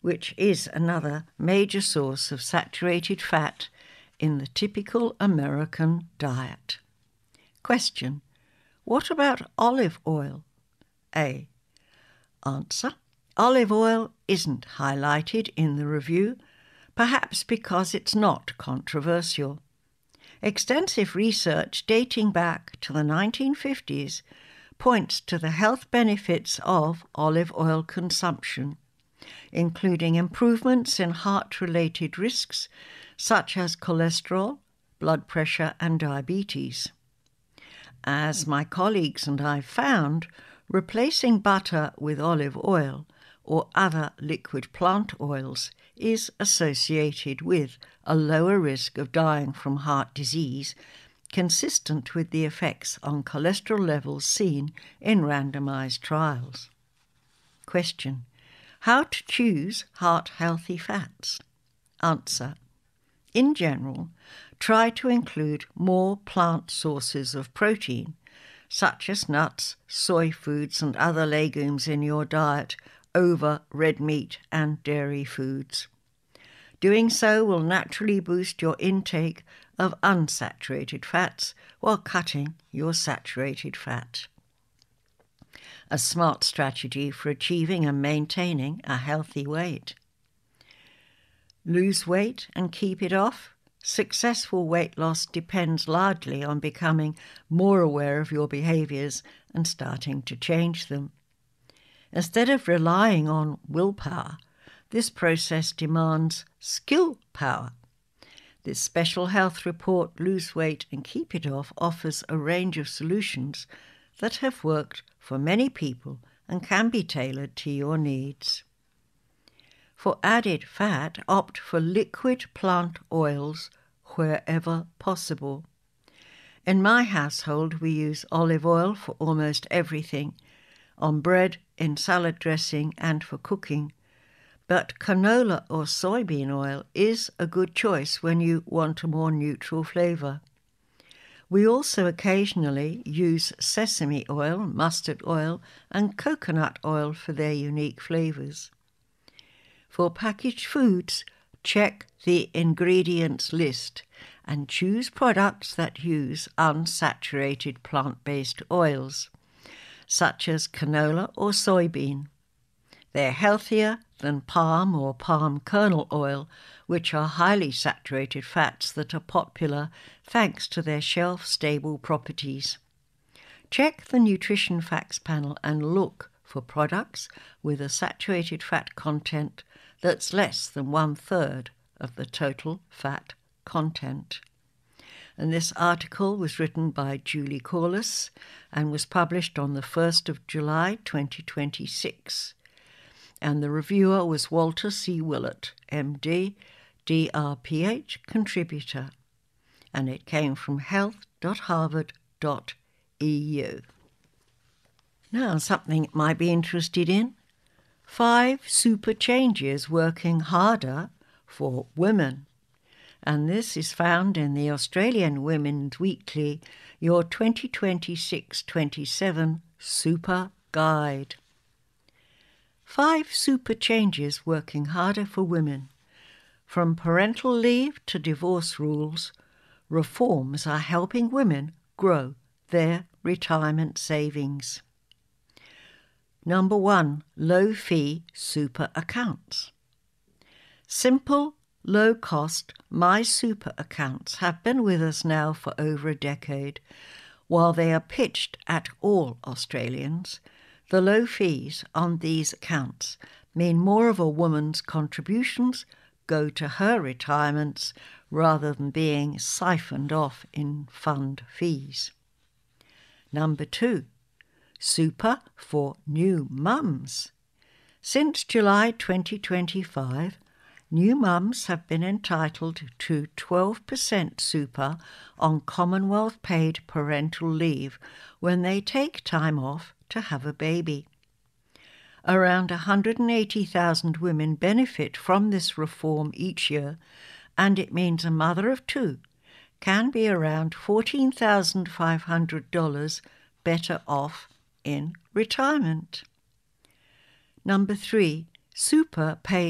which is another major source of saturated fat in the typical American diet. Question: what about olive oil? A. Answer: olive oil isn't highlighted in the review, perhaps because it's not controversial. Extensive research dating back to the 1950s points to the health benefits of olive oil consumption, including improvements in heart-related risks such as cholesterol, blood pressure, and diabetes. As my colleagues and I found, replacing butter with olive oil or other liquid plant oils is associated with a lower risk of dying from heart disease, consistent with the effects on cholesterol levels seen in randomized trials. Question: how to choose heart-healthy fats? Answer: in general, try to include more plant sources of protein, such as nuts, soy foods, and other legumes in your diet over red meat and dairy foods. Doing so will naturally boost your intake of unsaturated fats while cutting your saturated fat. A smart strategy for achieving and maintaining a healthy weight. Lose weight and keep it off. Successful weight loss depends largely on becoming more aware of your behaviors and starting to change them. Instead of relying on willpower, this process demands skill power. This special health report, Lose Weight and Keep It Off, offers a range of solutions that have worked for many people and can be tailored to your needs. For added fat, opt for liquid plant oils wherever possible. In my household, we use olive oil for almost everything, on bread, in salad dressing, and for cooking. But canola or soybean oil is a good choice when you want a more neutral flavour. We also occasionally use sesame oil, mustard oil, and coconut oil for their unique flavours. For packaged foods, check the ingredients list and choose products that use unsaturated plant-based oils, such as canola or soybean. They're healthier than palm or palm kernel oil, which are highly saturated fats that are popular thanks to their shelf-stable properties. Check the nutrition facts panel and look for products with a saturated fat content that's less than 1/3 of the total fat content. And this article was written by Julie Corliss and was published on the 1st of July 2026. And the reviewer was Walter C. Willett, MD, DRPH contributor. And it came from health.harvard.edu. Now, something you might be interested in. 5 super changes working harder for women. And this is found in the Australian Women's Weekly, your 2026-27 Super Guide. 5 super changes working harder for women. From parental leave to divorce rules, reforms are helping women grow their retirement savings. Number 1, low-fee super accounts. Simple, low-cost My Super accounts have been with us now for over a decade. While they are pitched at all Australians, the low fees on these accounts mean more of a woman's contributions go to her retirements rather than being siphoned off in fund fees. Number 2, Super for new mums. Since July 2025, new mums have been entitled to 12% super on Commonwealth paid parental leave when they take time off to have a baby. Around 180,000 women benefit from this reform each year, and it means a mother of 2 can be around $14,500 better off in retirement. Number 3, super paid